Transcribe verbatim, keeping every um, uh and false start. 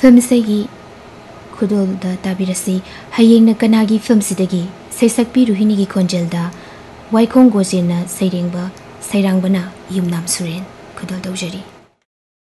Film सेगी खुदोलदा ताबिरसी हयेंग न कनागी film सिदगी सैसक्पी रुहिनी की खोंजेलदा वाइखोंग गोजेना सैरेंगबा सैरांगबना युमनाम सुरेन खुदोल दौजरी।